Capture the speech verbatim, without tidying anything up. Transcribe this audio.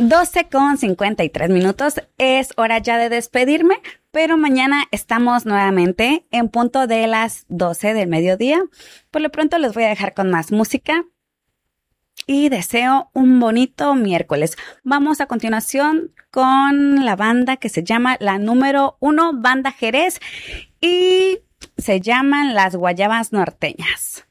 doce con cincuenta y tres minutos. Es hora ya de despedirme, pero mañana estamos nuevamente en punto de las doce del mediodía. Por lo pronto les voy a dejar con más música y deseo un bonito miércoles. Vamos a continuación con la banda que se llama la número uno, Banda Jerez, y se llaman Las Guayabas Norteñas.